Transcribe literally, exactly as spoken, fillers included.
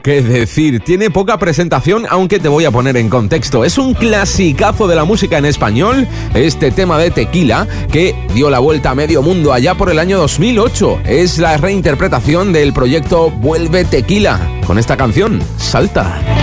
Qué decir, tiene poca presentación, aunque te voy a poner en contexto. Es un clasicazo de la música en español, este tema de Tequila, que dio la vuelta a medio mundo allá por el año dos mil ocho. Es la reinterpretación del proyecto Vuelve Tequila, con esta canción, Salta.